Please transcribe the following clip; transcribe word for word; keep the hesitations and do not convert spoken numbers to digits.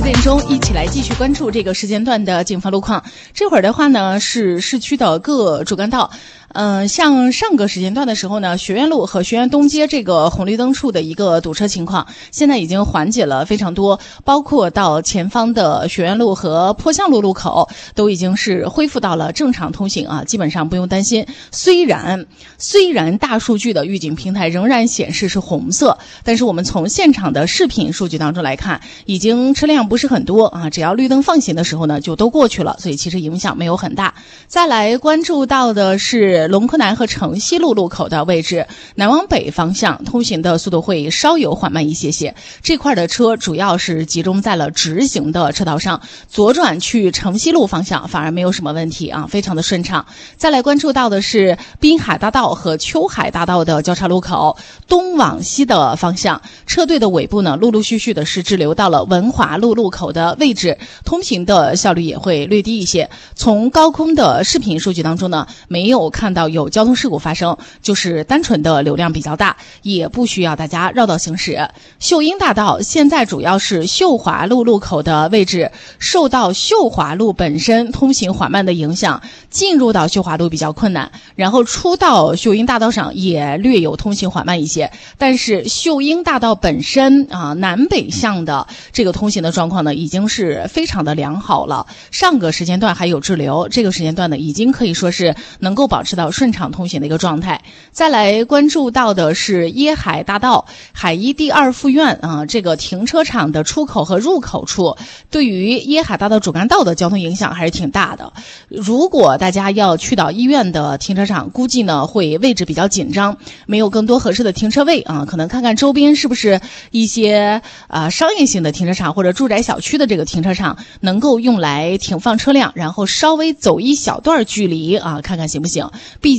点钟，一起来继续关注这个时间段的警方路况。这会儿的话呢，是市区的各主干道。嗯、呃，像上个时间段的时候呢，学院路和学院东街这个红绿灯处的一个堵车情况，现在已经缓解了非常多，包括到前方的学院路和坡巷路路口都已经是恢复到了正常通行啊，基本上不用担心。虽然虽然大数据的预警平台仍然显示是红色，但是我们从现场的视频数据当中来看，已经车辆不是很多啊，只要绿灯放行的时候呢，就都过去了，所以其实影响没有很大。再来关注到的是龙科南和城西路路口的位置，南往北方向通行的速度会稍有缓慢一些些，这块的车主要是集中在了直行的车道上，左转去城西路方向反而没有什么问题啊，非常的顺畅。再来关注到的是滨海大道和秋海大道的交叉路口，东往西的方向，车队的尾部呢，陆陆续续的是滞留到了文华路路口的位置，通行的效率也会略低一些。从高空的视频数据当中呢，没有看到有交通事故发生，就是单纯的流量比较大，也不需要大家绕道行驶。秀英大道现在主要是秀华路路口的位置，受到秀华路本身通行缓慢的影响，进入到秀华路比较困难，然后出到秀英大道上也略有通行缓慢一些。但是秀英大道本身啊，南北向的这个通行的状况呢，已经是非常的良好了。上个时间段还有滞留，这个时间段呢，已经可以说是能够保持到顺畅通行的一个状态。再来关注到的是椰海大道海一第二附院啊，这个停车场的出口和入口处，对于椰海大道主干道的交通影响还是挺大的。如果大家要去到医院的停车场，估计呢会位置比较紧张，没有更多合适的停车位啊，可能看看周边是不是一些啊、呃、商业性的停车场或者住宅小区的这个停车场能够用来停放车辆，然后稍微走一小段距离啊，看看行不行。毕